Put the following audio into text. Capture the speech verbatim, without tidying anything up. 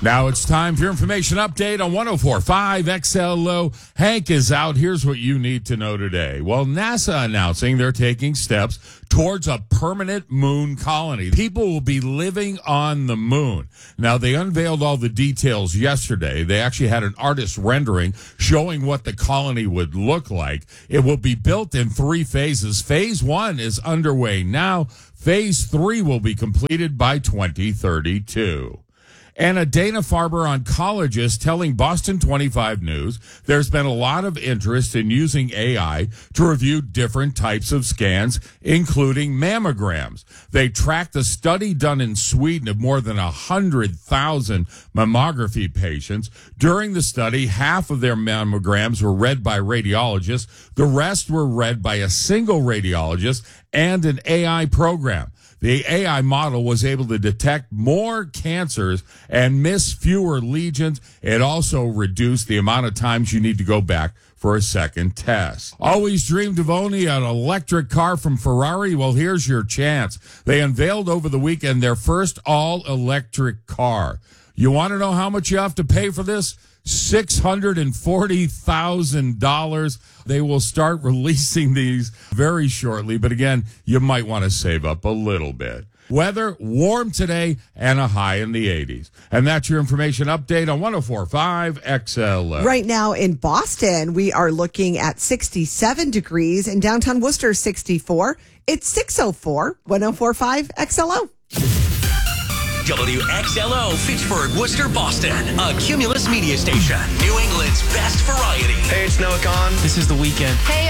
Now it's time for your information update on one oh four point five X L O. Hank is out. Here's what you need to know today. Well, NASA announcing they're taking steps towards a permanent moon colony. People will be living on the moon. Now, they unveiled all the details yesterday. They actually had an artist rendering showing what the colony would look like. It will be built in three phases. Phase one is underway now. Phase three will be completed by twenty thirty-two. And a Dana-Farber oncologist telling Boston twenty-five News there's been a lot of interest in using A I to review different types of scans, including mammograms. They tracked a study done in Sweden of more than one hundred thousand mammography patients. During the study, half of their mammograms were read by radiologists. The rest were read by a single radiologist and an A I program. The A I model was able to detect more cancers and miss fewer lesions. It also reduced the amount of times you need to go back for a second test. Always dreamed of owning an electric car from Ferrari? Well, here's your chance. They unveiled over the weekend their first all-electric car. You want to know how much you have to pay for this? six hundred forty thousand dollars. They will start releasing these very shortly, but again, you might want to save up a little bit. Weather, warm today and a high in the eighties. And that's your information update on one oh four point five X L O. Right now in Boston, we are looking at sixty-seven degrees. In downtown Worcester, sixty-four. It's six oh four, one oh four point five X L O. W X L O, Fitchburg, Worcester, Boston. A Cumulus media station. New England's best variety. Hey, it's Noah Kahn. This is The Weeknd. Hey,